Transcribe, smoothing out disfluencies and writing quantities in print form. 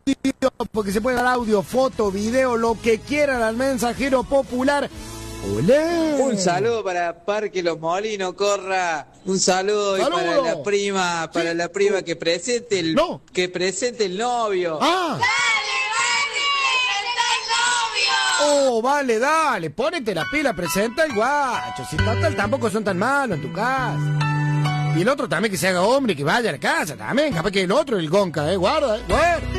porque se puede dar audio, foto, video, lo que quieran al mensajero popular. ¡Olé! Un saludo para Parque Los Molinos, Corra. Un saludo y para la prima, que presente el novio. ¡Ah! Oh, vale, dale, ponete la pila, presenta el guacho. Si total tampoco son tan malos en tu casa. Y el otro también que se haga hombre, que vaya a la casa también. Capaz que el otro, el gonca, guarda, guarda.